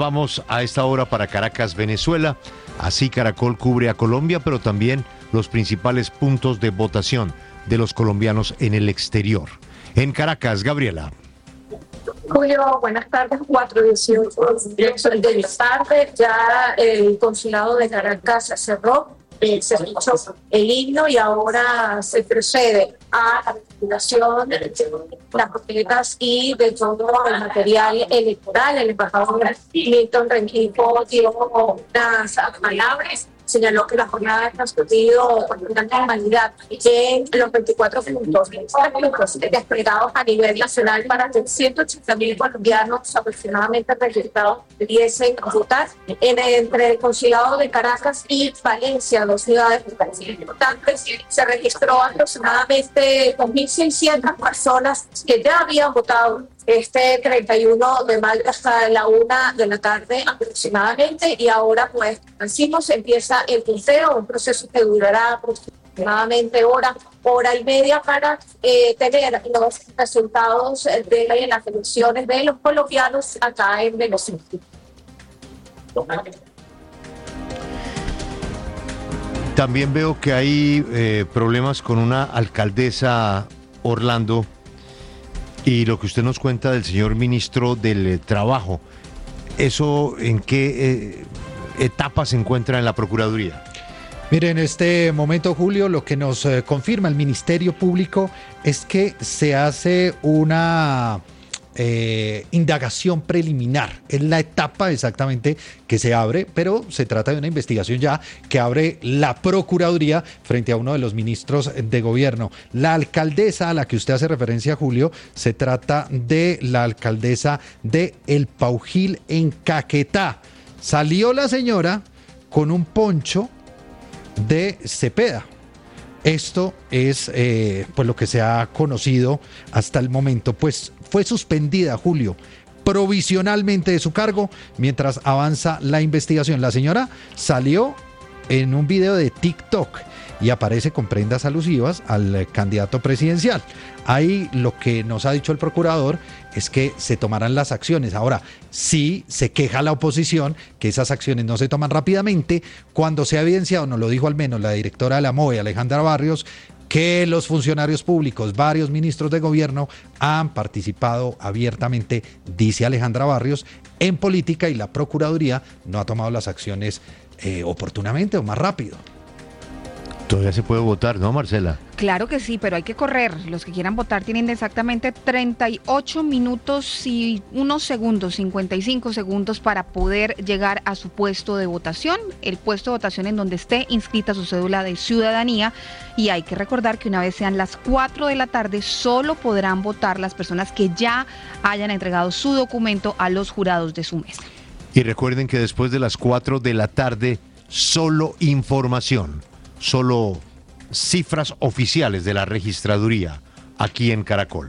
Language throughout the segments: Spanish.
vamos a esta hora para Caracas, Venezuela. Así Caracol cubre a Colombia, pero también los principales puntos de votación de los colombianos en el exterior. En Caracas, Gabriela. Julio, buenas tardes, 4:18 de la tarde. Ya el consulado de Caracas se cerró, se escuchó el himno y ahora se procede a la manipulación de las papeletas y de todo el material electoral. El embajador Milton Rengifo dio unas palabras. Señaló que la jornada ha transcurrido con una normalidad en los 24 puntos desplegados a nivel nacional para que 180.000 colombianos aproximadamente registrados pudiesen votar entre el consulado de Caracas y Valencia, dos ciudades importantes. Se registró aproximadamente 2.600 personas que ya habían votado este 31 de mayo hasta la 1 de la tarde aproximadamente, y ahora pues decimos empieza el conteo, un proceso que durará aproximadamente hora y media para tener los resultados de las elecciones de los colombianos acá en Venezuela. También veo que hay problemas con una alcaldesa, Orlando, y lo que usted nos cuenta del señor ministro del Trabajo. ¿Eso en qué etapa se encuentra en la Procuraduría? Mire, en este momento, Julio, lo que nos confirma el Ministerio Público es que se hace una indagación preliminar. Es la etapa exactamente que se abre, pero se trata de una investigación ya que abre la Procuraduría frente a uno de los ministros de gobierno. La alcaldesa a la que usted hace referencia, Julio, se trata de la alcaldesa de El Paujil en Caquetá. Salió la señora con un poncho de Cepeda. Esto es pues lo que se ha conocido hasta el momento. Pues fue suspendida, Julio, provisionalmente de su cargo mientras avanza la investigación. La señora salió en un video de TikTok y aparece con prendas alusivas al candidato presidencial. Ahí lo que nos ha dicho el procurador es que se tomarán las acciones. Ahora, sí se queja la oposición que esas acciones no se toman rápidamente cuando se ha evidenciado, nos lo dijo al menos la directora de la MOVE, Alejandra Barrios, que los funcionarios públicos, varios ministros de gobierno, han participado abiertamente, dice Alejandra Barrios, en política, y la Procuraduría no ha tomado las acciones oportunamente o más rápido. Todavía se puede votar, ¿no, Marcela? Claro que sí, pero hay que correr. Los que quieran votar tienen exactamente 38 minutos y unos segundos, 55 segundos para poder llegar a su puesto de votación, el puesto de votación en donde esté inscrita su cédula de ciudadanía. Y hay que recordar que una vez sean las 4 de la tarde, solo podrán votar las personas que ya hayan entregado su documento a los jurados de su mesa. Y recuerden que después de las 4 de la tarde, solo información. Solo cifras oficiales de la registraduría aquí en Caracol.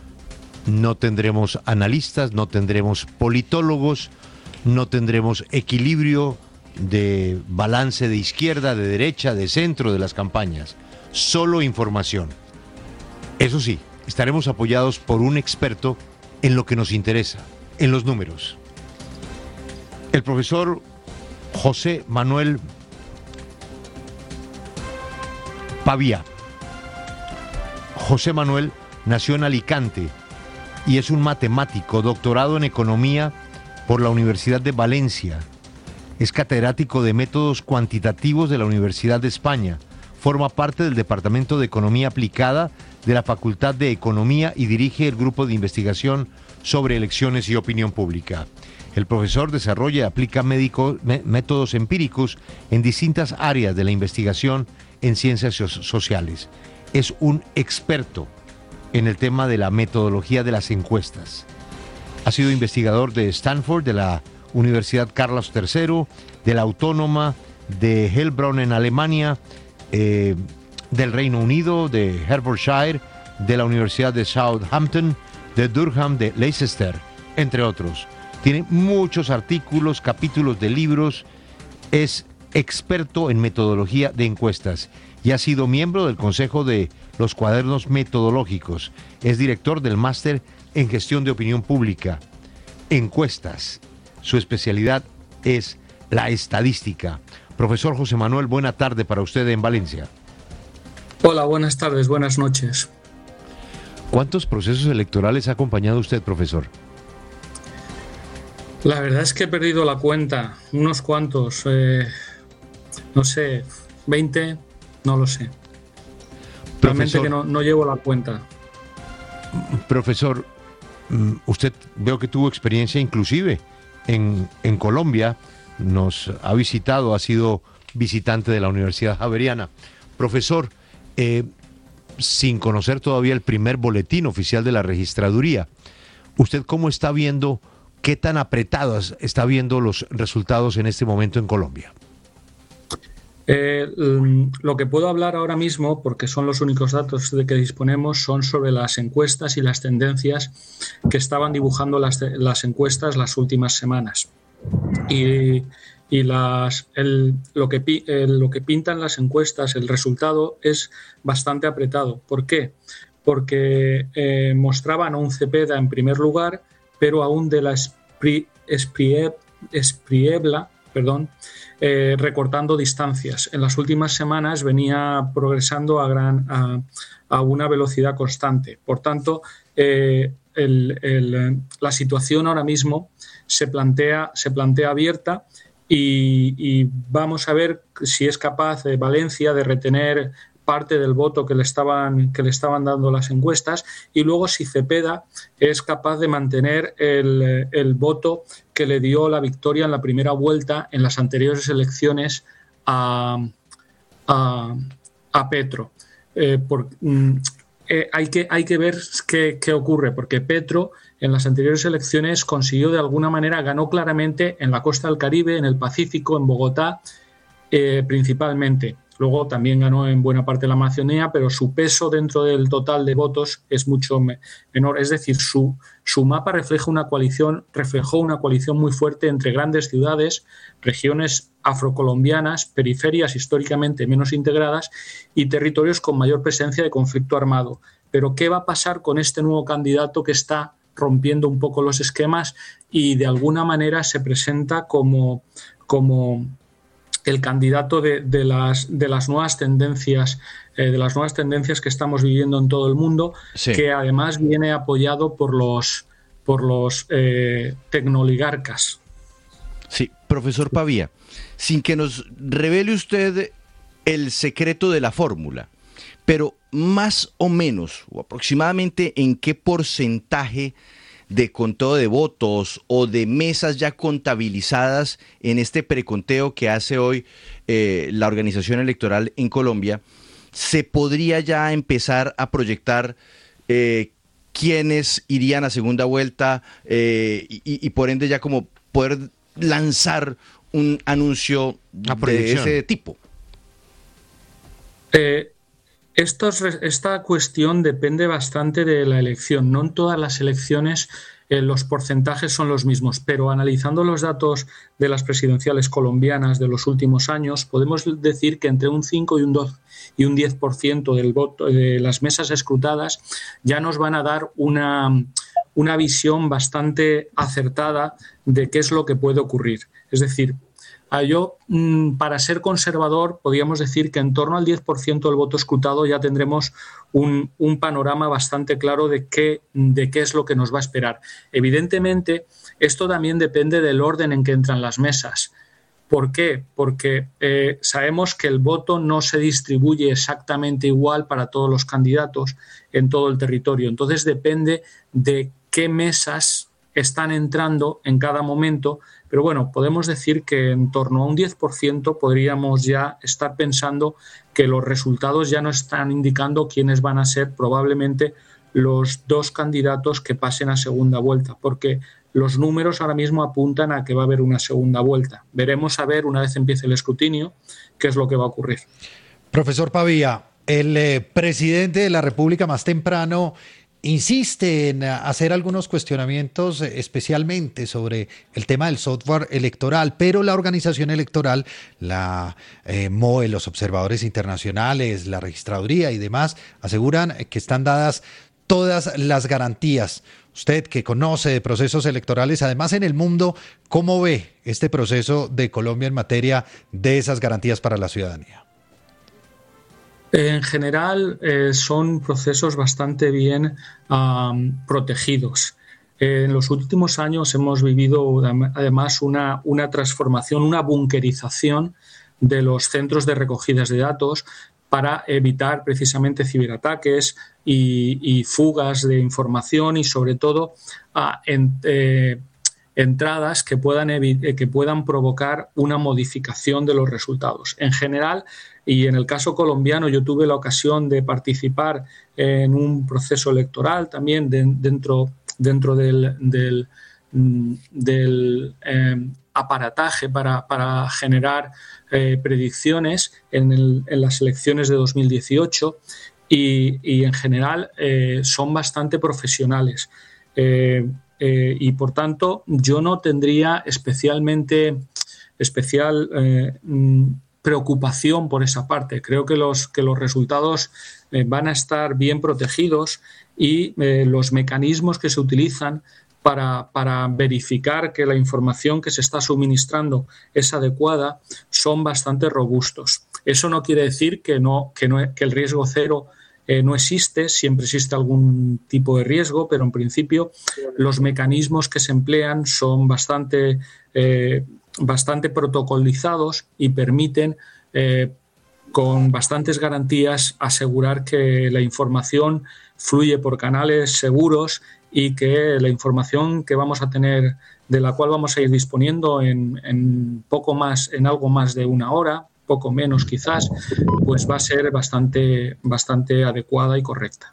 No tendremos analistas, no tendremos politólogos, no tendremos equilibrio de balance de izquierda, de derecha, de centro de las campañas. Solo información. Eso sí, estaremos apoyados por un experto en lo que nos interesa, en los números. El profesor José Manuel Pavía. José Manuel nació en Alicante y es un matemático, doctorado en economía por la Universidad de Valencia. Es catedrático de métodos cuantitativos de la Universidad de España. Forma parte del Departamento de Economía Aplicada de la Facultad de Economía y dirige el grupo de investigación sobre elecciones y opinión pública. El profesor desarrolla y aplica métodos empíricos en distintas áreas de la investigación en ciencias sociales. Es un experto en el tema de la metodología de las encuestas. Ha sido investigador de Stanford, de la Universidad Carlos III, de la Autónoma, de Heilbronn en Alemania, del Reino Unido, de Hertfordshire, de la Universidad de Southampton, de Durham, de Leicester, entre otros. Tiene muchos artículos, capítulos de libros, es experto en metodología de encuestas y ha sido miembro del Consejo de los Cuadernos Metodológicos. Es director del Máster en Gestión de Opinión Pública, Encuestas, su especialidad es la estadística. Profesor José Manuel, buena tarde para usted en Valencia. Hola, buenas tardes, buenas noches. ¿Cuántos procesos electorales ha acompañado usted, profesor? La verdad es que he perdido la cuenta, unos cuantos, no sé, 20, no lo sé. Realmente Profesor, que no llevo la cuenta. Profesor, usted veo que tuvo experiencia inclusive en Colombia, nos ha visitado, ha sido visitante de la Universidad Javeriana. Profesor, sin conocer todavía el primer boletín oficial de la registraduría, ¿usted cómo está viendo, qué tan apretadas está viendo los resultados en este momento en Colombia? Lo que puedo hablar ahora mismo, porque son los únicos datos de que disponemos, son sobre las encuestas y las tendencias que estaban dibujando las encuestas las últimas semanas. Y lo que pintan las encuestas, el resultado es bastante apretado. ¿Por qué? Porque mostraban a un Cepeda en primer lugar, pero aún de la Espriebla, recortando distancias. En las últimas semanas venía progresando a una velocidad constante. Por tanto, la situación ahora mismo se plantea abierta y vamos a ver si es capaz Valencia de retener parte del voto que le estaban dando las encuestas, y luego si Cepeda es capaz de mantener el voto que le dio la victoria en la primera vuelta en las anteriores elecciones a Petro. Hay que ver qué ocurre, porque Petro en las anteriores elecciones consiguió, de alguna manera, ganó claramente en la costa del Caribe, en el Pacífico, en Bogotá, principalmente. Luego también ganó en buena parte de la Amazonía, pero su peso dentro del total de votos es mucho menor. Es decir, su mapa reflejó una coalición muy fuerte entre grandes ciudades, regiones afrocolombianas, periferias históricamente menos integradas y territorios con mayor presencia de conflicto armado. Pero ¿qué va a pasar con este nuevo candidato que está rompiendo un poco los esquemas y de alguna manera se presenta como el candidato de las nuevas tendencias que estamos viviendo en todo el mundo, sí, que además viene apoyado por los tecnooligarcas? Sí, profesor Pavía, sin que nos revele usted el secreto de la fórmula, pero más o menos o aproximadamente en qué porcentaje de conteo de votos o de mesas ya contabilizadas en este preconteo que hace hoy la organización electoral en Colombia, se podría ya empezar a proyectar quiénes irían a segunda vuelta y por ende ya como poder lanzar un anuncio de ese tipo? Esta cuestión depende bastante de la elección. No en todas las elecciones los porcentajes son los mismos, pero analizando los datos de las presidenciales colombianas de los últimos años, podemos decir que entre un 5 y un 10% del voto de las mesas escrutadas ya nos van a dar una visión bastante acertada de qué es lo que puede ocurrir. Es decir, yo, para ser conservador, podríamos decir que en torno al 10% del voto escrutado ya tendremos un panorama bastante claro de qué es lo que nos va a esperar. Evidentemente, esto también depende del orden en que entran las mesas. ¿Por qué? Porque sabemos que el voto no se distribuye exactamente igual para todos los candidatos en todo el territorio. Entonces, depende de qué mesas están entrando en cada momento. Pero bueno, podemos decir que en torno a un 10% podríamos ya estar pensando que los resultados ya nos están indicando quiénes van a ser probablemente los dos candidatos que pasen a segunda vuelta, porque los números ahora mismo apuntan a que va a haber una segunda vuelta. Veremos a ver, una vez empiece el escrutinio, qué es lo que va a ocurrir. Profesor Pavía, el presidente de la República más temprano insiste en hacer algunos cuestionamientos especialmente sobre el tema del software electoral, pero la organización electoral, la MOE, los observadores internacionales, la registraduría y demás, aseguran que están dadas todas las garantías. usted que conoce de procesos electorales, además en el mundo, ¿cómo ve este proceso de Colombia en materia de esas garantías para la ciudadanía? En general, son procesos bastante bien protegidos. En los últimos años hemos vivido además una transformación, una bunkerización de los centros de recogidas de datos para evitar precisamente ciberataques y fugas de información y sobre todo entradas que puedan provocar una modificación de los resultados. En general, y en el caso colombiano, yo tuve la ocasión de participar en un proceso electoral también dentro del aparataje para generar predicciones en las elecciones de 2018 y en general son bastante profesionales. Y por tanto yo no tendría especial preocupación por esa parte. Creo que los resultados van a estar bien protegidos y los mecanismos que se utilizan para verificar que la información que se está suministrando es adecuada son bastante robustos. Eso no quiere decir que el riesgo cero no existe, siempre existe algún tipo de riesgo, pero en principio los mecanismos que se emplean son bastante protocolizados y permiten con bastantes garantías asegurar que la información fluye por canales seguros y que la información que vamos a tener, de la cual vamos a ir disponiendo en algo más de una hora, poco menos quizás, pues va a ser bastante adecuada y correcta.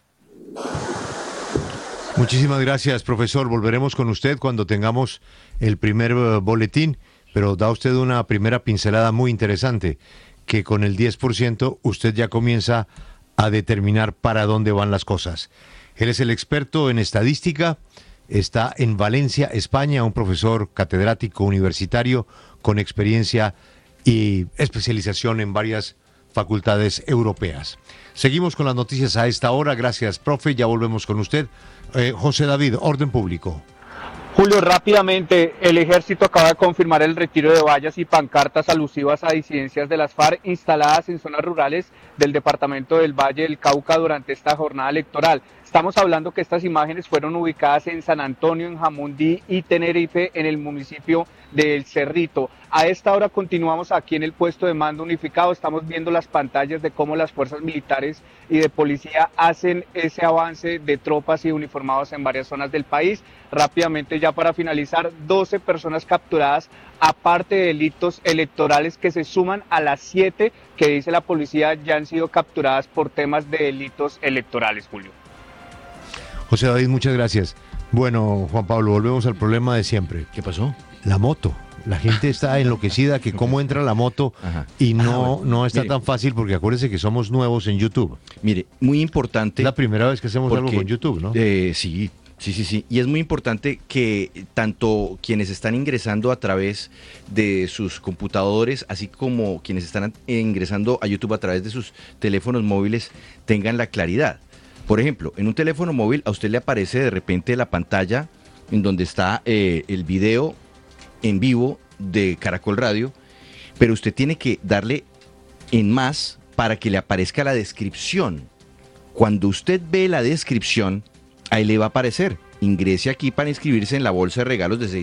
Muchísimas gracias, profesor. Volveremos con usted cuando tengamos el primer boletín, pero da usted una primera pincelada muy interesante, que con el 10% usted ya comienza a determinar para dónde van las cosas. Él es el experto en estadística, está en Valencia, España, un profesor catedrático universitario con experiencia y especialización en varias facultades europeas. Seguimos con las noticias a esta hora. Gracias, profe. Ya volvemos con usted. José David, orden público. Julio, rápidamente, el ejército acaba de confirmar el retiro de vallas y pancartas alusivas a disidencias de las FARC instaladas en zonas rurales del departamento del Valle del Cauca durante esta jornada electoral. Estamos hablando que estas imágenes fueron ubicadas en San Antonio, en Jamundí y Tenerife, en el municipio de El Cerrito. A esta hora continuamos aquí en el puesto de mando unificado. Estamos viendo las pantallas de cómo las fuerzas militares y de policía hacen ese avance de tropas y uniformados en varias zonas del país. Rápidamente, ya para finalizar, 12 personas capturadas, aparte de delitos electorales que se suman a las 7 que dice la policía ya han sido capturadas por temas de delitos electorales, Julio. José David, muchas gracias. Bueno, Juan Pablo, volvemos al problema de siempre. ¿Qué pasó? La moto. La gente está enloquecida que cómo entra la moto. Ajá. Y no está tan fácil porque acuérdense que somos nuevos en YouTube. Mire, muy importante. Es la primera vez que hacemos algo con YouTube, ¿no? Sí. Y es muy importante que tanto quienes están ingresando a través de sus computadores, así como quienes están ingresando a YouTube a través de sus teléfonos móviles, tengan la claridad. Por ejemplo, en un teléfono móvil a usted le aparece de repente la pantalla en donde está el video en vivo de Caracol Radio, pero usted tiene que darle en más para que le aparezca la descripción. Cuando usted ve la descripción, ahí le va a aparecer. Ingrese aquí para inscribirse en la bolsa de regalos de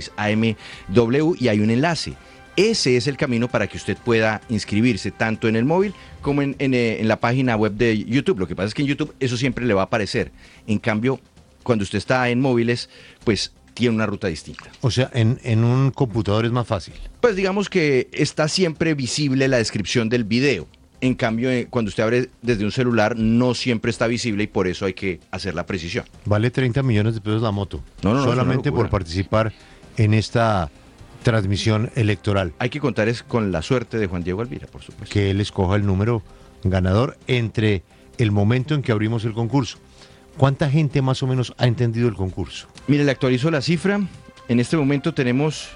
6AMW y hay un enlace. Ese es el camino para que usted pueda inscribirse tanto en el móvil como en la página web de YouTube. Lo que pasa es que en YouTube eso siempre le va a aparecer. En cambio, cuando usted está en móviles, pues tiene una ruta distinta. O sea, en un computador es más fácil. Pues digamos que está siempre visible la descripción del video. En cambio, cuando usted abre desde un celular, no siempre está visible y por eso hay que hacer la precisión. Vale 30 millones de pesos la moto. No, solamente por participar en esta transmisión electoral. Hay que contar es con la suerte de Juan Diego Alvira, por supuesto. Que él escoja el número ganador entre el momento en que abrimos el concurso. ¿Cuánta gente más o menos ha entendido el concurso? Mire, le actualizo la cifra. En este momento tenemos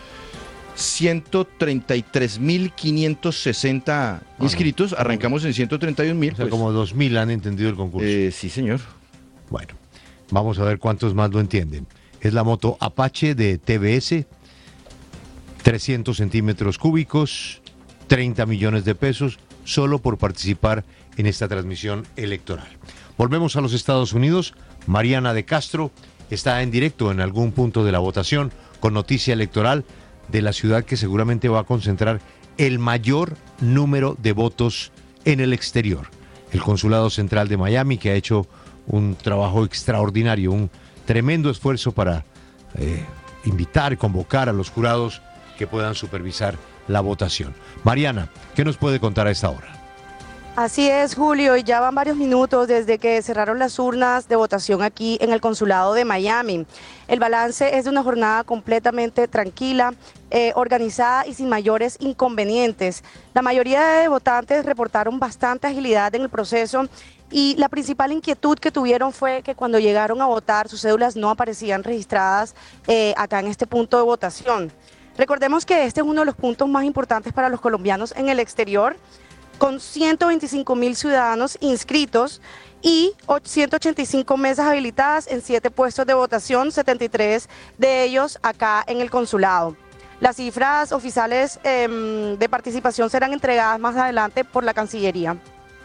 133.560 inscritos. Arrancamos en 131.000. O sea, pues, como 2.000 han entendido el concurso. Sí, señor. Bueno, Vamos a ver cuántos más lo entienden. Es la moto Apache de TBS, 300 centímetros cúbicos, 30 millones de pesos, solo por participar en esta transmisión electoral. Volvemos a los Estados Unidos. Mariana de Castro está en directo en algún punto de la votación con noticia electoral de la ciudad que seguramente va a concentrar el mayor número de votos en el exterior. El Consulado Central de Miami, que ha hecho un trabajo extraordinario, un tremendo esfuerzo para invitar y convocar a los jurados que puedan supervisar la votación. Mariana, ¿qué nos puede contar a esta hora? Así es, Julio, y ya van varios minutos desde que cerraron las urnas de votación aquí en el Consulado de Miami. El balance es de una jornada completamente tranquila, organizada y sin mayores inconvenientes. La mayoría de votantes reportaron bastante agilidad en el proceso y la principal inquietud que tuvieron fue que cuando llegaron a votar sus cédulas no aparecían registradas acá en este punto de votación. Recordemos que este es uno de los puntos más importantes para los colombianos en el exterior, con 125.000 ciudadanos inscritos y 185 mesas habilitadas en 7 puestos de votación, 73 de ellos acá en el consulado. Las cifras oficiales de participación serán entregadas más adelante por la Cancillería.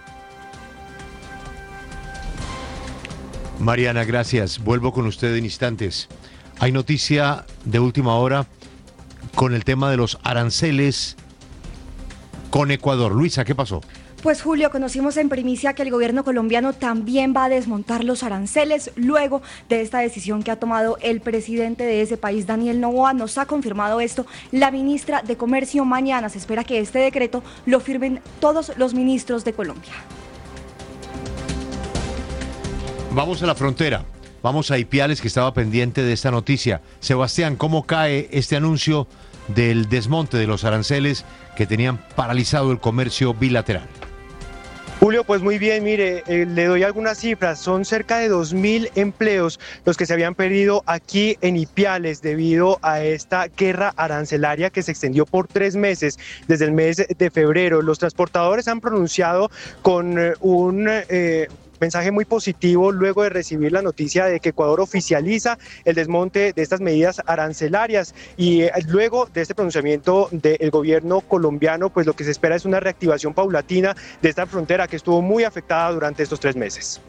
Mariana, gracias. Vuelvo con usted en instantes. Hay noticia de última hora con el tema de los aranceles con Ecuador. Luisa, ¿qué pasó? Pues Julio, conocimos en primicia que el gobierno colombiano también va a desmontar los aranceles luego de esta decisión que ha tomado el presidente de ese país, Daniel Noboa. Nos ha confirmado esto la ministra de Comercio. Mañana se espera que este decreto lo firmen todos los ministros de Colombia. Vamos a la frontera. Vamos a Ipiales, que estaba pendiente de esta noticia. Sebastián, ¿cómo cae este anuncio del desmonte de los aranceles que tenían paralizado el comercio bilateral? Julio, pues muy bien, mire, le doy algunas cifras. Son cerca de 2.000 empleos los que se habían perdido aquí en Ipiales debido a esta guerra arancelaria que se extendió por 3 meses, desde el mes de febrero. Los transportadores han pronunciado con un mensaje muy positivo luego de recibir la noticia de que Ecuador oficializa el desmonte de estas medidas arancelarias, y luego de este pronunciamiento del gobierno colombiano, pues lo que se espera es una reactivación paulatina de esta frontera que estuvo muy afectada durante estos 3 meses.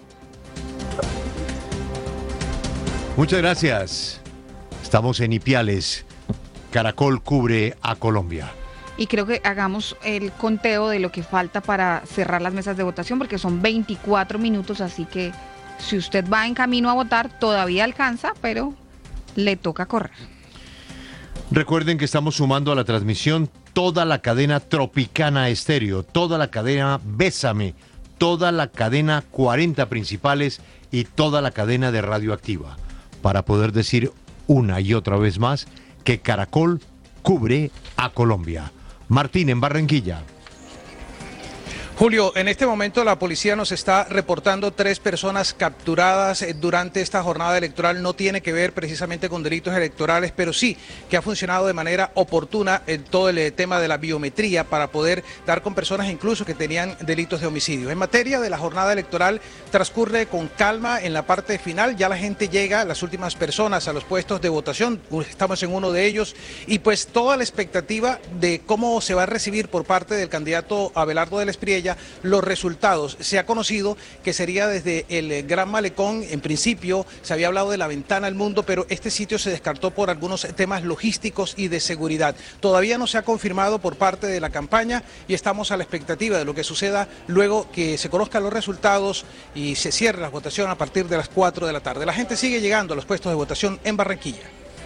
Muchas gracias. Estamos en Ipiales. Caracol cubre a Colombia. Y creo que hagamos el conteo de lo que falta para cerrar las mesas de votación, porque son 24 minutos, así que si usted va en camino a votar, todavía alcanza, pero le toca correr. Recuerden que estamos sumando a la transmisión toda la cadena Tropicana Estéreo, toda la cadena Bésame, toda la cadena 40 Principales y toda la cadena de Radioactiva, para poder decir una y otra vez más que Caracol cubre a Colombia. Martín, en Barranquilla. Julio, en este momento la policía nos está reportando 3 personas capturadas durante esta jornada electoral. No tiene que ver precisamente con delitos electorales, pero sí que ha funcionado de manera oportuna en todo el tema de la biometría para poder dar con personas incluso que tenían delitos de homicidio. En materia de la jornada electoral, transcurre con calma en la parte final. Ya la gente llega, las últimas personas, a los puestos de votación. Estamos en uno de ellos y pues toda la expectativa de cómo se va a recibir por parte del candidato Abelardo del Espriella los resultados. Se ha conocido que sería desde el Gran Malecón. En principio se había hablado de la ventana al mundo, pero este sitio se descartó por algunos temas logísticos y de seguridad. Todavía no se ha confirmado por parte de la campaña y estamos a la expectativa de lo que suceda luego que se conozcan los resultados y se cierre la votación a partir de las 4 de la tarde. La gente sigue llegando a los puestos de votación en Barranquilla.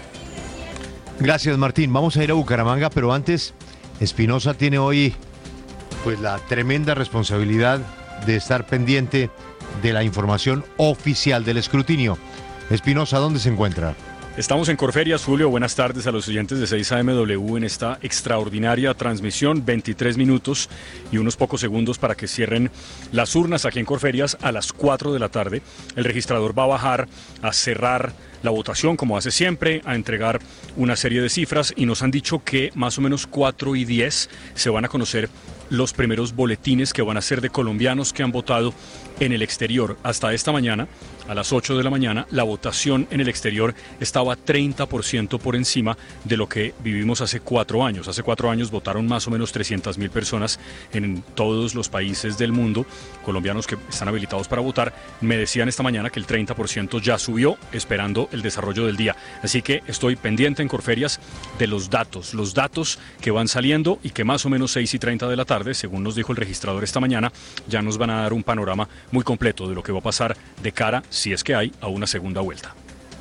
Gracias, Martín. Vamos a ir a Bucaramanga, pero antes, Espinosa tiene hoy pues la tremenda responsabilidad de estar pendiente de la información oficial del escrutinio. Espinosa, ¿dónde se encuentra? Estamos en Corferias, Julio. Buenas tardes a los oyentes de 6AMW en esta extraordinaria transmisión. 23 minutos y unos pocos segundos para que cierren las urnas aquí en Corferias a las 4 de la tarde. El registrador va a bajar a cerrar la votación, como hace siempre, a entregar una serie de cifras, y nos han dicho que más o menos 4:10 se van a conocer los primeros boletines que van a ser de colombianos que han votado en el exterior. Hasta esta mañana a las 8 de la mañana, la votación en el exterior estaba 30% por encima de lo que vivimos hace 4 años. Hace 4 años votaron más o menos 300.000 personas en todos los países del mundo, colombianos que están habilitados para votar. Me decían esta mañana que el 30% ya subió, esperando el desarrollo del día. Así que estoy pendiente en Corferias de los datos que van saliendo y que más o menos 6:30 de la tarde, según nos dijo el registrador esta mañana, ya nos van a dar un panorama muy completo de lo que va a pasar de cara, si es que hay, a una segunda vuelta.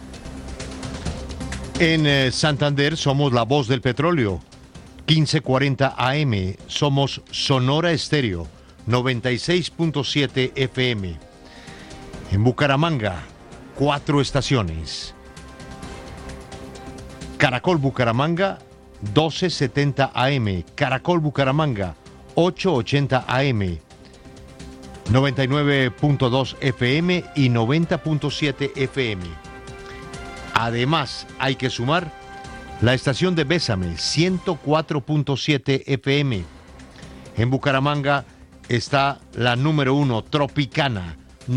En Santander somos la voz del petróleo, 1540 AM, somos Sonora Estéreo, 96.7 FM. En Bucaramanga, 4 estaciones. Caracol Bucaramanga, 1270 AM, Caracol Bucaramanga, 880 AM, 99.2 FM y 90.7 FM. Además, hay que sumar la estación de Bésame, 104.7 FM. En Bucaramanga está la número 1, Tropicana,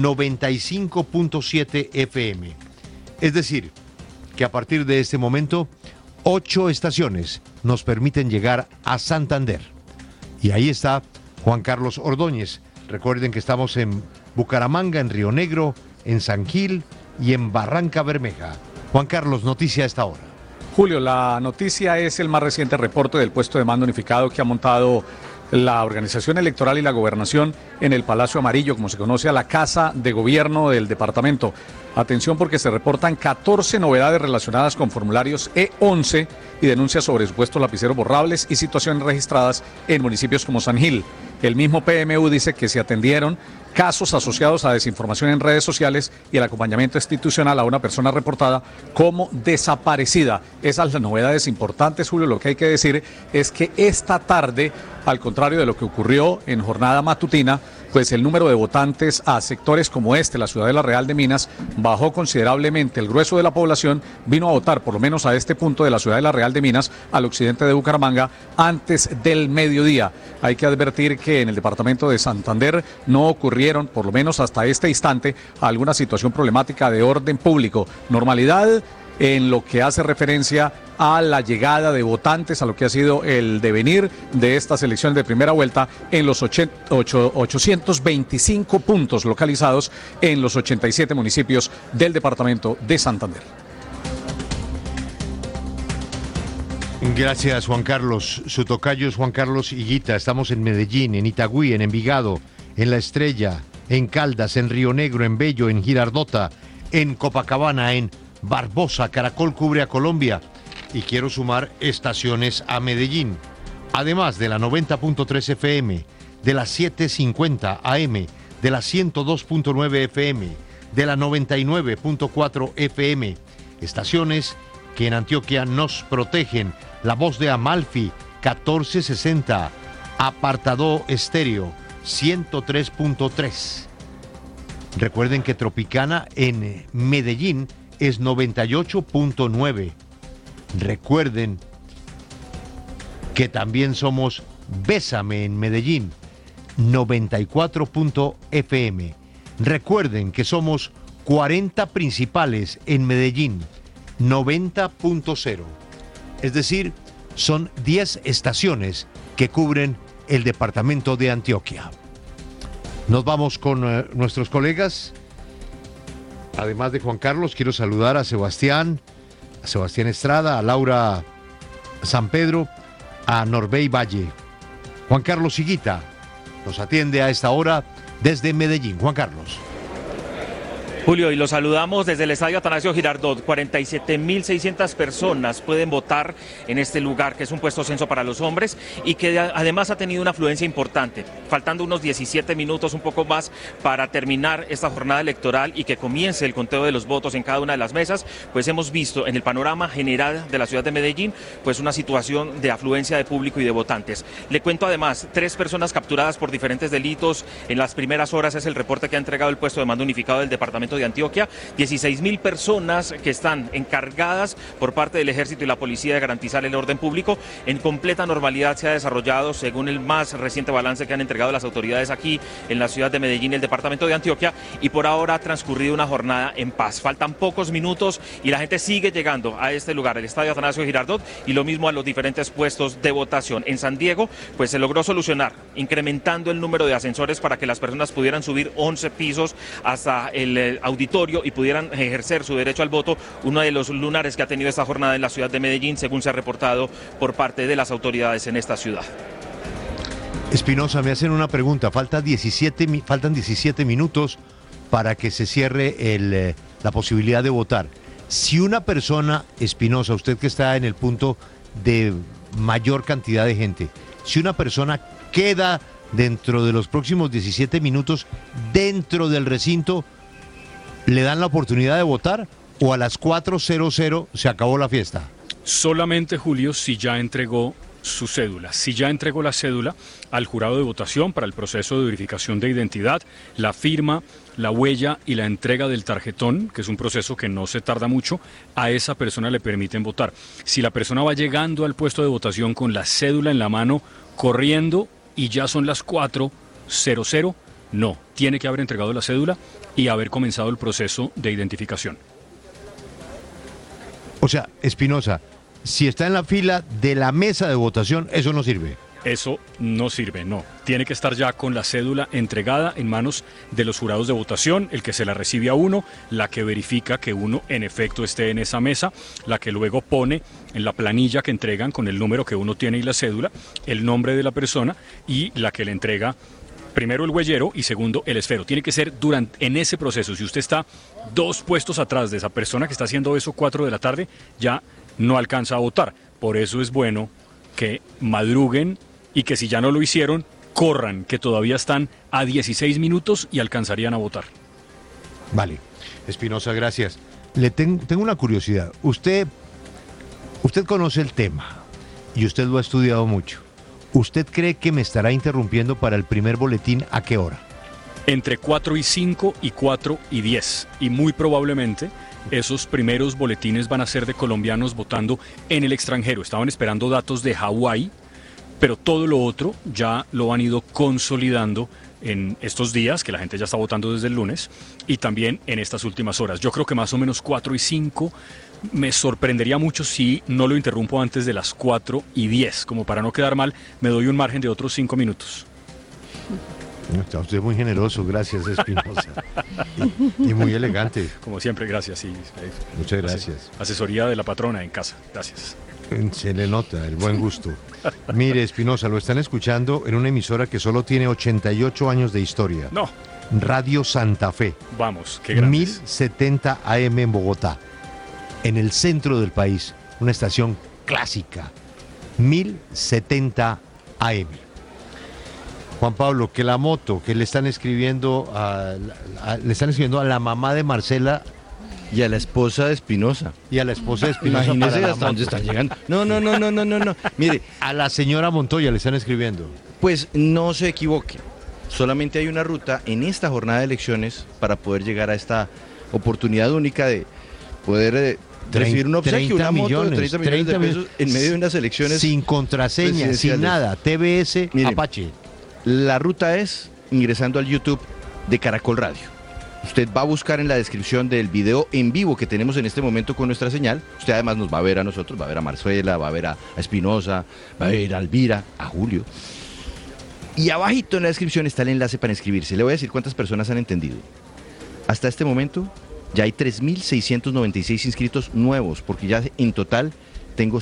95.7 FM. Es decir, que a partir de este momento, 8 estaciones nos permiten llegar a Santander. Y ahí está Juan Carlos Ordóñez. Recuerden que estamos en Bucaramanga, en Río Negro, en San Gil y en Barranca Bermeja. Juan Carlos, noticia a esta hora. Julio, la noticia es el más reciente reporte del puesto de mando unificado que ha montado la organización electoral y la gobernación en el Palacio Amarillo, como se conoce, a la Casa de Gobierno del departamento. Atención, porque se reportan 14 novedades relacionadas con formularios E11 y denuncias sobre supuestos lapiceros borrables y situaciones registradas en municipios como San Gil. El mismo PMU dice que se atendieron casos asociados a desinformación en redes sociales y el acompañamiento institucional a una persona reportada como desaparecida. Esas son las novedades importantes, Julio. Lo que hay que decir es que esta tarde, al contrario de lo que ocurrió en jornada matutina, pues el número de votantes a sectores como la Ciudadela Real de Minas, bajó considerablemente. El grueso de la población vino a votar, por lo menos a este punto de la Ciudadela Real de Minas, al occidente de Bucaramanga, antes del mediodía. Hay que advertir que en el departamento de Santander no ocurrieron, por lo menos hasta este instante, alguna situación problemática de orden público. Normalidad en lo que hace referencia a la llegada de votantes, a lo que ha sido el devenir de estas elecciones de primera vuelta en los 825 puntos localizados en los 87 municipios del departamento de Santander. Gracias, Juan Carlos. Su tocayo es Juan Carlos Higuita. Estamos en Medellín, en Itagüí, en Envigado, en La Estrella, en Caldas, en Río Negro, en Bello, en Girardota, en Copacabana, en Barbosa. Caracol cubre a Colombia. Y quiero sumar estaciones a Medellín. Además de la 90.3 FM, de la 750 AM, de la 102.9 FM, de la 99.4 FM. Estaciones que en Antioquia nos protegen. La voz de Amalfi, 1460. Apartado Estéreo, 103.3. Recuerden que Tropicana en Medellín es 98.9. Recuerden que también somos Bésame en Medellín, 94.fm. Recuerden que somos 40 principales en Medellín, 90.0. Es decir, son 10 estaciones que cubren el departamento de Antioquia. Nos vamos con nuestros colegas. Además de Juan Carlos, quiero saludar a Sebastián Estrada, a Laura San Pedro, a Norbey Valle. Juan Carlos Higuita nos atiende a esta hora desde Medellín. Juan Carlos. Julio, y los saludamos desde el Estadio Atanasio Girardot. 47.600 personas pueden votar en este lugar, que es un puesto censo para los hombres y que además ha tenido una afluencia importante. Faltando unos 17 minutos, un poco más, para terminar esta jornada electoral y que comience el conteo de los votos en cada una de las mesas, pues hemos visto en el panorama general de la ciudad de Medellín, pues una situación de afluencia de público y de votantes. Le cuento además, 3 personas capturadas por diferentes delitos en las primeras horas, es el reporte que ha entregado el puesto de mando unificado del departamento departamento de Antioquia, 16.000 personas que están encargadas por parte del Ejército y la Policía de garantizar el orden público. En completa normalidad se ha desarrollado, según el más reciente balance que han entregado las autoridades aquí en la ciudad de Medellín y el departamento de Antioquia, y por ahora ha transcurrido una jornada en paz. Faltan pocos minutos y la gente sigue llegando a este lugar, el Estadio Atanasio Girardot, y lo mismo a los diferentes puestos de votación. En San Diego, pues se logró solucionar, incrementando el número de ascensores para que las personas pudieran subir 11 pisos hasta el auditorio y pudieran ejercer su derecho al voto, uno de los lunares que ha tenido esta jornada en la ciudad de Medellín, según se ha reportado por parte de las autoridades en esta ciudad. Espinosa, me hacen una pregunta. Faltan 17 minutos para que se cierre la posibilidad de votar. Si una persona, Espinosa, usted que está en el punto de mayor cantidad de gente, si una persona queda dentro de los próximos 17 minutos dentro del recinto, ¿le dan la oportunidad de votar o a las 4:00 se acabó la fiesta? Solamente, Julio, si ya entregó su cédula. Si ya entregó la cédula al jurado de votación para el proceso de verificación de identidad, la firma, la huella y la entrega del tarjetón, que es un proceso que no se tarda mucho, a esa persona le permiten votar. Si la persona va llegando al puesto de votación con la cédula en la mano, corriendo, y ya son las 4:00, no, tiene que haber entregado la cédula y haber comenzado el proceso de identificación. O sea, Espinosa, si está en la fila de la mesa de votación, eso no sirve. Eso no sirve, no. Tiene que estar ya con la cédula entregada en manos de los jurados de votación, el que se la recibe a uno, la que verifica que uno en efecto esté en esa mesa, la que luego pone en la planilla que entregan con el número que uno tiene y la cédula, el nombre de la persona, y la que le entrega primero el huellero y segundo el esfero. Tiene que ser en ese proceso. Si usted está 2 puestos atrás de esa persona que está haciendo eso 4 de la tarde, ya no alcanza a votar. Por eso es bueno que madruguen y que si ya no lo hicieron, corran, que todavía están a 16 minutos y alcanzarían a votar. Vale, Espinosa, gracias. Le tengo una curiosidad. Usted conoce el tema y usted lo ha estudiado mucho. ¿Usted cree que me estará interrumpiendo para el primer boletín a qué hora? Entre 4:05 y 4:10. Y muy probablemente esos primeros boletines van a ser de colombianos votando en el extranjero. Estaban esperando datos de Hawái, pero todo lo otro ya lo han ido consolidando en estos días, que la gente ya está votando desde el lunes, y también en estas últimas horas. Yo creo que más o menos 4:05. Me sorprendería mucho si no lo interrumpo antes de las 4:10. Como para no quedar mal, me doy un margen de otros 5 minutos. Está usted muy generoso, gracias, Espinosa. y muy elegante. Como siempre, gracias. Sí. Muchas gracias. Asesoría de la patrona en casa, gracias. Se le nota el buen gusto. Mire, Espinosa, lo están escuchando en una emisora que solo tiene 88 años de historia. No. Radio Santa Fe. Vamos, qué grandes. 1070 AM en Bogotá, en el centro del país, una estación clásica. 1070 AM. Juan Pablo, que la moto que le están escribiendo a la mamá de Marcela y a la esposa de Espinosa. Y a la esposa de Espinosa. Imagínese hasta dónde están llegando. No. Mire, a la señora Montoya le están escribiendo. Pues no se equivoque. Solamente hay una ruta en esta jornada de elecciones para poder llegar a esta oportunidad única de poder recibir un obsequio, una moto de 30 millones de pesos en medio de unas elecciones. Sin contraseña, sin nada. TBS, mire, Apache. La ruta es ingresando al YouTube de Caracol Radio. Usted va a buscar en la descripción del video en vivo que tenemos en este momento con nuestra señal. Usted además nos va a ver a nosotros, va a ver a Marcela, va a ver a Espinosa, va a ver a Elvira, a Julio. Y abajito en la descripción está el enlace para inscribirse. Le voy a decir cuántas personas han entendido. Hasta este momento ya hay 3.696 inscritos nuevos, porque ya en total tengo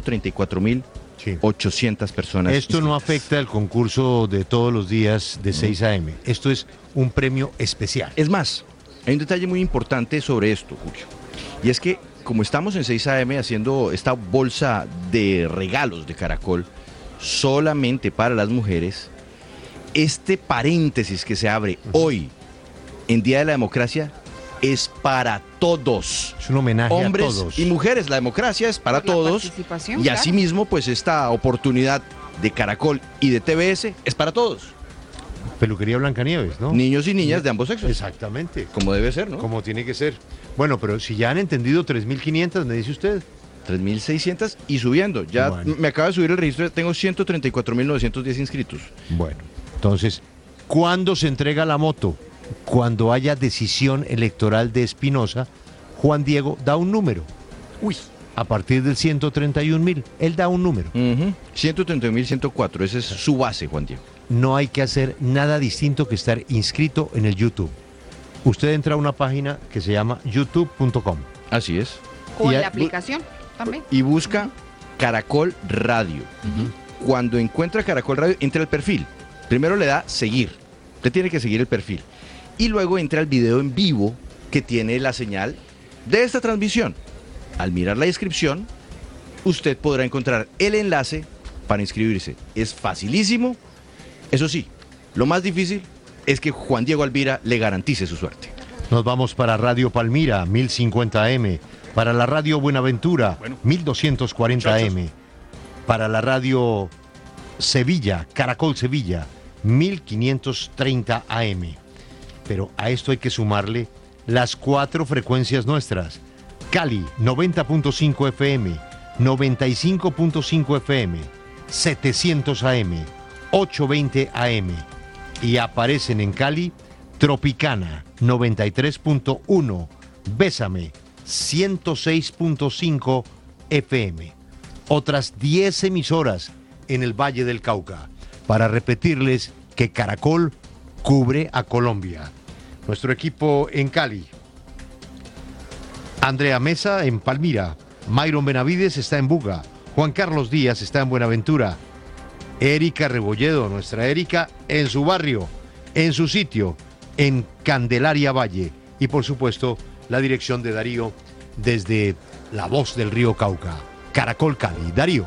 134.800 personas. Esto inscritas. No afecta el concurso de todos los días de 6 a.m. Esto es un premio especial. Es más, hay un detalle muy importante sobre esto, Julio. Y es que como estamos en 6 a.m. haciendo esta bolsa de regalos de Caracol solamente para las mujeres, este paréntesis que se abre hoy en Día de la Democracia es para todos. Es un homenaje hombres a todos. Y mujeres. La democracia es para todos. Y asimismo, pues esta oportunidad de Caracol y de TBS es para todos. Peluquería Blancanieves, ¿no? Niños y niñas de ambos sexos. Exactamente. Como debe ser, ¿no? Como tiene que ser. Bueno, pero si ya han entendido 3.500, me dice usted. 3.600 y subiendo. Ya Bueno. me acaba de subir el registro, tengo 134.910 inscritos. Bueno, entonces, ¿cuándo se entrega la moto? Cuando haya decisión electoral de Espinosa, Juan Diego da un número. Uy. A partir del 131.000, él da un número. 131.104, esa es su base, Juan Diego. No hay que hacer nada distinto que estar inscrito en el YouTube. Usted entra a una página que se llama youtube.com. Así es. O en la aplicación también. Y busca Caracol Radio. Cuando encuentra Caracol Radio, entra al perfil. Primero le da seguir. Usted tiene que seguir el perfil. Y luego entra al video en vivo que tiene la señal de esta transmisión. Al mirar la descripción, usted podrá encontrar el enlace para inscribirse. Es facilísimo. Eso sí, lo más difícil es que Juan Diego Alvira le garantice su suerte. Nos vamos para Radio Palmira, 1050 AM. Para la Radio Buenaventura, 1240 AM. Para la Radio Sevilla, Caracol Sevilla, 1530 AM. Pero a esto hay que sumarle las 4 frecuencias nuestras. Cali, 90.5 FM, 95.5 FM, 700 AM, 820 AM. Y aparecen en Cali, Tropicana, 93.1, Bésame, 106.5 FM. Otras 10 emisoras en el Valle del Cauca, para repetirles que Caracol cubre a Colombia. Nuestro equipo en Cali: Andrea Mesa en Palmira, Mayron Benavides está en Buga, Juan Carlos Díaz está en Buenaventura, Erika Rebolledo, nuestra Erika, en su barrio, en su sitio, en Candelaria Valle, y por supuesto la dirección de Darío desde La Voz del Río Cauca, Caracol Cali. Darío.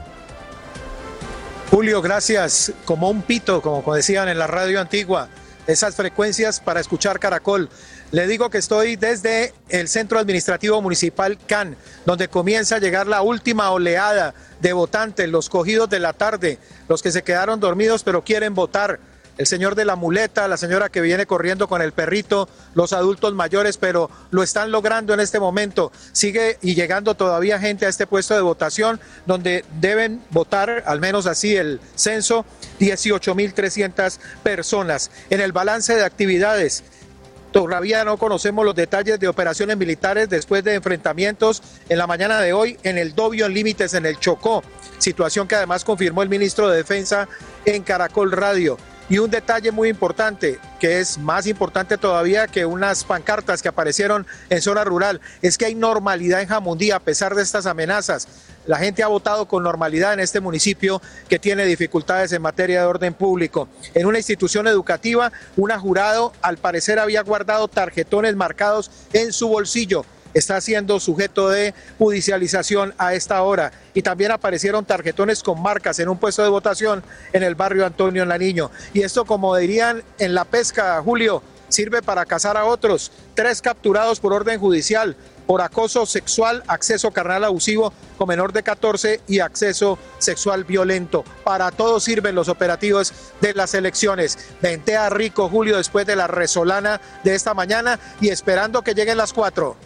Julio, gracias. Como un pito, como decían en la radio antigua, esas frecuencias para escuchar Caracol. Le digo que estoy desde el Centro Administrativo Municipal CAN, donde comienza a llegar la última oleada de votantes, los cogidos de la tarde, los que se quedaron dormidos pero quieren votar. El señor de la muleta, la señora que viene corriendo con el perrito, los adultos mayores, pero lo están logrando en este momento. Sigue y llegando todavía gente a este puesto de votación, donde deben votar, al menos así el censo, 18.300 personas. En el balance de actividades, todavía no conocemos los detalles de operaciones militares después de enfrentamientos en la mañana de hoy en el Dobio en Límites, en el Chocó, situación que además confirmó el ministro de Defensa en Caracol Radio. Y un detalle muy importante, que es más importante todavía que unas pancartas que aparecieron en zona rural, es que hay normalidad en Jamundí a pesar de estas amenazas. La gente ha votado con normalidad en este municipio que tiene dificultades en materia de orden público. En una institución educativa, una jurado al parecer había guardado tarjetones marcados en su bolsillo. Está siendo sujeto de judicialización a esta hora. Y también aparecieron tarjetones con marcas en un puesto de votación en el barrio Antonio Nariño. Y esto, como dirían en la pesca, Julio, sirve para cazar a otros. 3 capturados por orden judicial por acoso sexual, acceso carnal abusivo con menor de 14 y acceso sexual violento. Para todo sirven los operativos de las elecciones. Ventea rico, Julio, después de la resolana de esta mañana y esperando que lleguen las 4.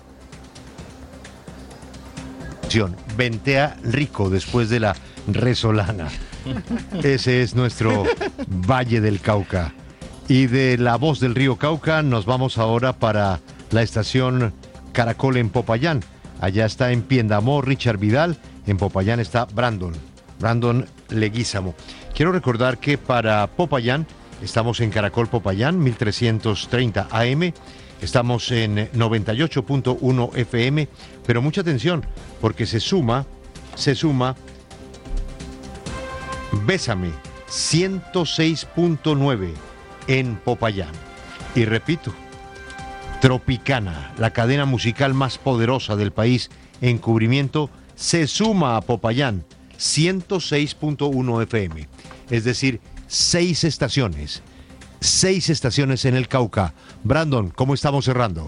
Ventea rico después de la resolana. Ese es nuestro Valle del Cauca. Y de La Voz del Río Cauca nos vamos ahora para la estación Caracol en Popayán. Allá está en Piendamó Richard Vidal, en Popayán está Brandon Leguízamo. Quiero recordar que para Popayán estamos en Caracol Popayán, 1330 AM. Estamos en 98.1 FM, pero mucha atención, porque se suma Bésame, 106.9 en Popayán. Y repito, Tropicana, la cadena musical más poderosa del país en cubrimiento, se suma a Popayán, 106.1 FM. Es decir, 6 estaciones. 6 estaciones en el Cauca. Brandon, ¿cómo estamos cerrando?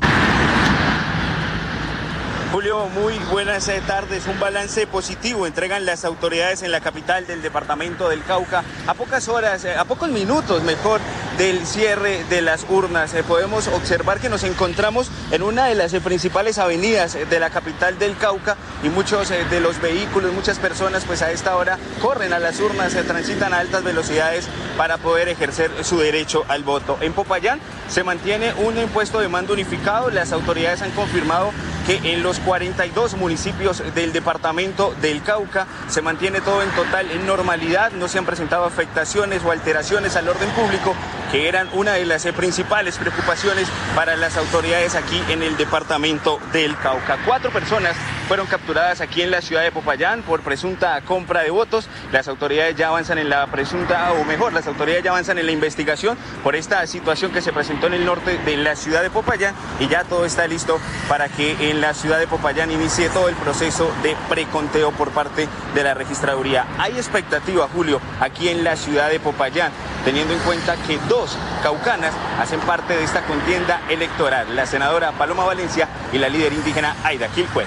Julio, muy buenas tardes. Un balance positivo entregan las autoridades en la capital del departamento del Cauca a pocas horas, a pocos minutos, mejor, del cierre de las urnas. Podemos observar que nos encontramos en una de las principales avenidas de la capital del Cauca y muchos de los vehículos, muchas personas pues a esta hora corren a las urnas, transitan a altas velocidades para poder ejercer su derecho al voto. En Popayán se mantiene un puesto de mando unificado. Las autoridades han confirmado que en los 42 municipios del departamento del Cauca se mantiene todo en total normalidad, no se han presentado afectaciones o alteraciones al orden público, que eran una de las principales preocupaciones para las autoridades aquí en el departamento del Cauca. 4 personas fueron capturadas aquí en la ciudad de Popayán por presunta compra de votos. Las autoridades ya avanzan en la las autoridades ya avanzan en la investigación por esta situación que se presentó en el norte de la ciudad de Popayán y ya todo está listo para que en la ciudad de Popayán inicie todo el proceso de preconteo por parte de la registraduría. Hay expectativa, Julio, aquí en la ciudad de Popayán, teniendo en cuenta que 2 caucanas hacen parte de esta contienda electoral, la senadora Paloma Valencia y la líder indígena Aida Quilcue.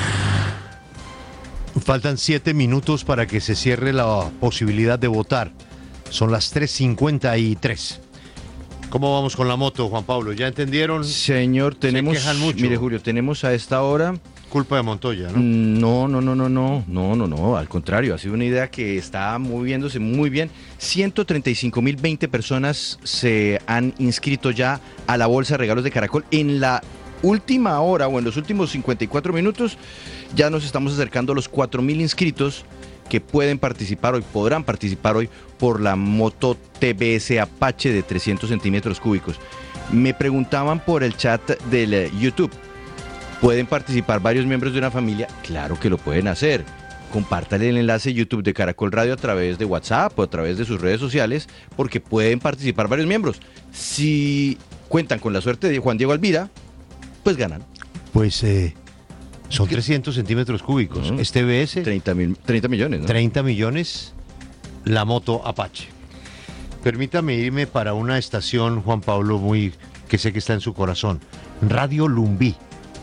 Faltan 7 minutos para que se cierre la posibilidad de votar. Son las 3:53. ¿Cómo vamos con la moto, Juan Pablo? ¿Ya entendieron? Señor, tenemos... Se quejan mucho. Mire, Julio, tenemos a esta hora... Culpa de Montoya, ¿no? No, al contrario, ha sido una idea que está moviéndose muy bien. 135.020 personas se han inscrito ya a la bolsa de regalos de Caracol. En la última hora o en los últimos 54 minutos ya nos estamos acercando a los 4.000 inscritos que pueden participar hoy, podrán participar hoy por la moto TBS Apache de 300 centímetros cúbicos. Me preguntaban por el chat del YouTube, ¿pueden participar varios miembros de una familia? Claro que lo pueden hacer. Compártanle el enlace YouTube de Caracol Radio a través de WhatsApp o a través de sus redes sociales, porque pueden participar varios miembros. Si cuentan con la suerte de Juan Diego Alvira, pues ganan. Pues son 300 centímetros cúbicos. Este TBS... 30 millones, ¿no? 30 millones la moto Apache. Permítame irme para una estación, Juan Pablo, que sé que está en su corazón. Radio Lumbí,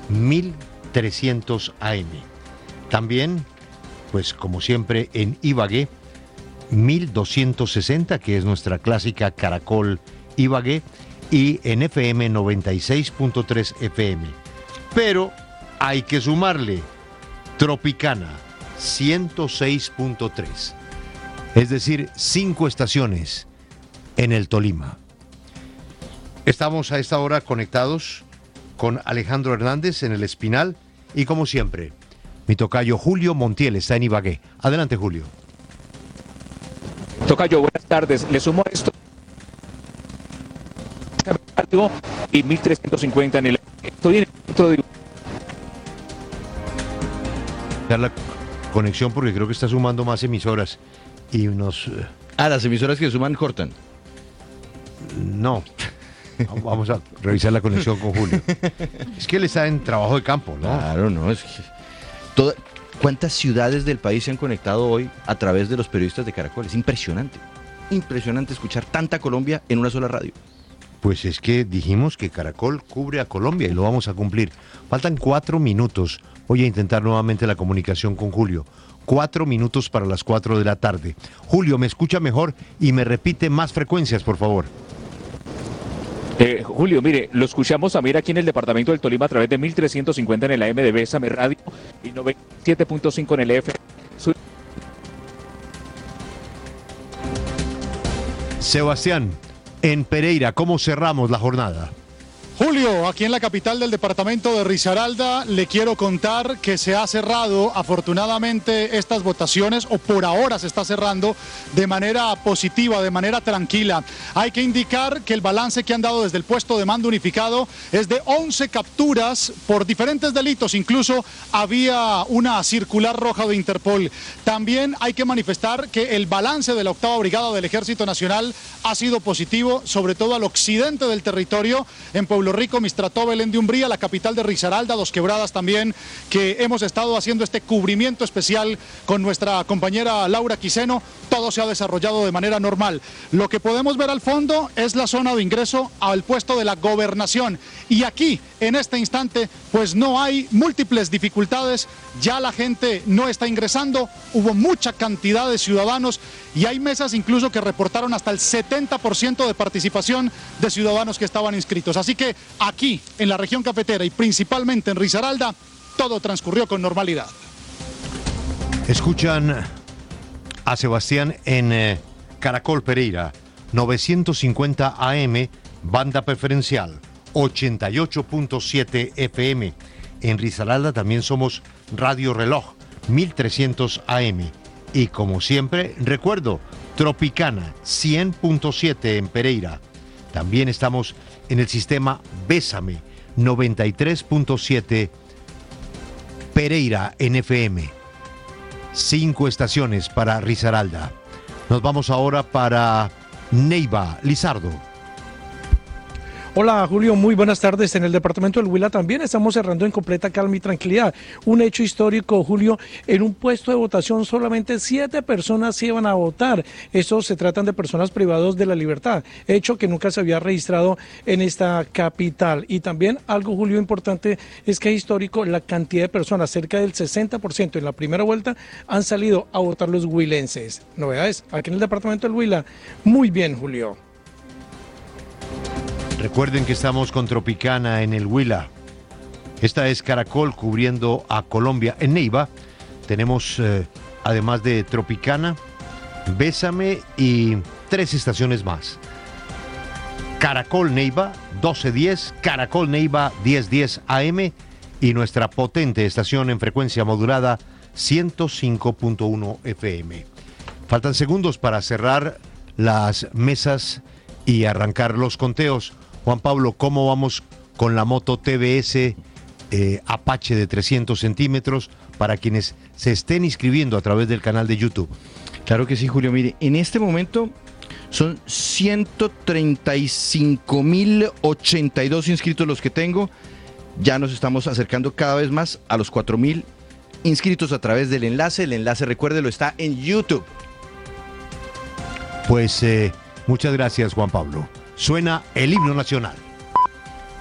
1300 AM. También, pues como siempre, en Ibagué, 1260, que es nuestra clásica Caracol Ibagué, y en FM 96.3 FM. Pero hay que sumarle Tropicana 106.3, es decir, 5 estaciones en el Tolima. Estamos a esta hora conectados con Alejandro Hernández en El Espinal y, como siempre, mi tocayo Julio Montiel está en Ibagué. Adelante, Julio. Tocayo, buenas tardes. Le sumo esto y 1350 en el... Estoy en el punto de... La conexión, porque creo que está sumando más emisoras y nos... las emisoras que suman cortan. No. Vamos a revisar la conexión con Julio. Es que él está en trabajo de campo, ¿no? Claro, no, es que... ¿Cuántas ciudades del país se han conectado hoy a través de los periodistas de Caracol? Es impresionante. Impresionante escuchar tanta Colombia en una sola radio. Pues es que dijimos que Caracol cubre a Colombia y lo vamos a cumplir. Faltan 4 minutos. Voy a intentar nuevamente la comunicación con Julio. 4 minutos para las 4 de la tarde. Julio, ¿me escucha mejor y me repite más frecuencias, por favor? Julio, mire, lo escuchamos también aquí en el departamento del Tolima a través de 1350 en el AM de Bésame Radio y 97.5 en el FM. Sebastián, en Pereira, ¿cómo cerramos la jornada? Julio, aquí en la capital del departamento de Risaralda, le quiero contar que se ha cerrado afortunadamente estas votaciones, o por ahora se está cerrando de manera positiva, de manera tranquila. Hay que indicar que el balance que han dado desde el puesto de mando unificado es de 11 capturas por diferentes delitos, incluso había una circular roja de Interpol. También hay que manifestar que el balance de la 8ª Brigada del Ejército Nacional ha sido positivo, sobre todo al occidente del territorio, en Puebla Pueblo Rico, Mistrató, Belén de Umbría, la capital de Risaralda, Dos Quebradas también, que hemos estado haciendo este cubrimiento especial con nuestra compañera Laura Quiseno. Todo se ha desarrollado de manera normal. Lo que podemos ver al fondo es la zona de ingreso al puesto de la gobernación. Y aquí, en este instante, pues no hay múltiples dificultades. Ya la gente no está ingresando. Hubo mucha cantidad de ciudadanos y hay mesas incluso que reportaron hasta el 70% de participación de ciudadanos que estaban inscritos. Así que aquí, en la región cafetera y principalmente en Risaralda, todo transcurrió con normalidad. Escuchan a Sebastián en Caracol Pereira, 950 AM, banda preferencial, 88.7 FM. En Risaralda también somos Radio Reloj, 1300 AM. Y como siempre, recuerdo, Tropicana, 100.7 en Pereira. También estamos en el sistema Bésame, 93.7 Pereira en FM. 5 estaciones para Risaralda. Nos vamos ahora para Neiva, Lizardo. Hola Julio, muy buenas tardes. En el departamento del Huila también estamos cerrando en completa calma y tranquilidad. Un hecho histórico, Julio, en un puesto de votación solamente 7 personas se iban a votar. Estos se tratan de personas privadas de la libertad, hecho que nunca se había registrado en esta capital. Y también algo, Julio, importante es que es histórico la cantidad de personas, cerca del 60% en la primera vuelta han salido a votar los huilenses. Novedades aquí en el departamento del Huila. Muy bien, Julio. Recuerden que estamos con Tropicana en el Huila. Esta es Caracol cubriendo a Colombia. En Neiva tenemos, además de Tropicana, Bésame y 3 estaciones más. Caracol Neiva 1210, Caracol Neiva 1010 AM y nuestra potente estación en frecuencia modulada 105.1 FM. Faltan segundos para cerrar las mesas y arrancar los conteos. Juan Pablo, ¿cómo vamos con la moto TBS Apache de 300 centímetros para quienes se estén inscribiendo a través del canal de YouTube? Claro que sí, Julio. Mire, en este momento son 135.082 inscritos los que tengo. Ya nos estamos acercando cada vez más a los 4.000 inscritos a través del enlace. El enlace, recuérdelo, está en YouTube. Pues muchas gracias, Juan Pablo. Suena el himno nacional.